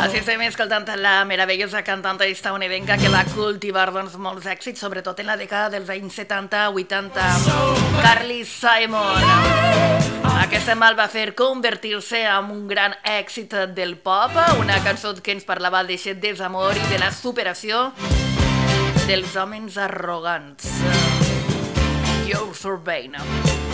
Així estem escoltant la meravellosa cantant estadounidenca que va cultivar molts èxits, sobretot en la dècada dels anys 70-80, Carly Simon. Aquesta mal va fer convertir-se en un gran èxit del pop, una cançó que ens parlava d'aquest desamor i de la superació dels homes arrogants. You're Surveillance.